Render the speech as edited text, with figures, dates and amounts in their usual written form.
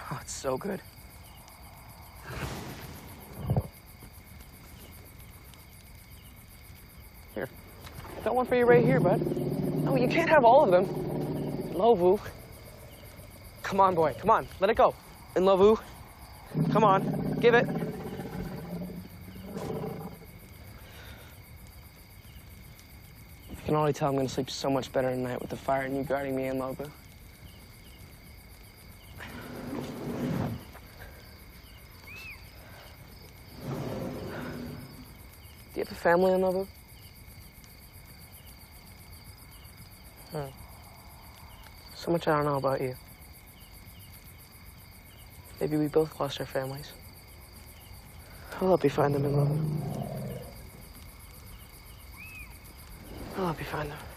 Oh, it's so good. Here. Got one for you right here, bud. No, you can't have all of them. Lovu. Come on, boy. Come on. Let it go. And Lovu. Come on. Give it. I can already tell I'm going to sleep so much better tonight with the fire and you guarding me and Lovu. Do you have a family in Lovu? So much I don't know about you. Maybe we both lost our families. I'll help you find them in Lovu. I'll help you find them.